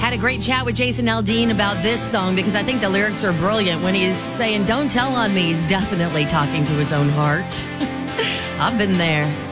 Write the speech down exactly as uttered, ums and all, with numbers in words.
Had a great chat with Jason Aldean about this song because I think the lyrics are brilliant. When he's saying, don't tell on me, he's definitely talking to his own heart. I've been there.